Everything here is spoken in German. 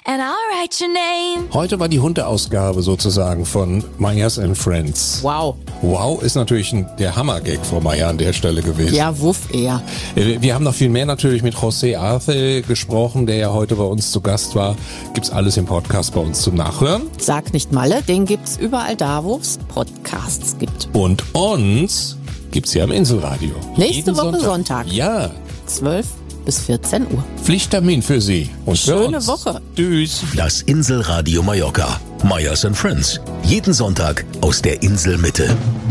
and I'll write your name. Heute war die Hundeausgabe sozusagen von Meyers & Friends. Wow. Wow ist natürlich der Hammergag von Meyer an der Stelle gewesen. Ja, wuff eher. Wir haben noch viel mehr natürlich mit José Arce gesprochen, der ja heute bei uns zu Gast war. Gibt's alles im Podcast bei uns zum Nachhören. Sag nicht Malle, den gibt's überall da, wo es Podcasts gibt. Und uns gibt's hier am Inselradio. Nächste Woche Sonntag. Ja. 12 bis 14 Uhr. Pflichttermin für Sie. Und für Schöne uns. Woche. Tschüss. Das Inselradio Mallorca. Meyers & Friends. Jeden Sonntag aus der Inselmitte.